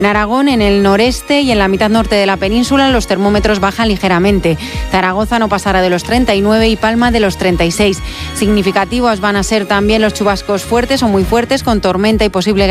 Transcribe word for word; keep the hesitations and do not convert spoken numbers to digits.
En Aragón, en el noreste y en la mitad norte de la península, los termómetros bajan ligeramente. Zaragoza no pasará de los treinta y nueve y Palma de los treinta y seis. Significativos van a ser también los chubascos fuertes o muy fuertes, con tormenta y posible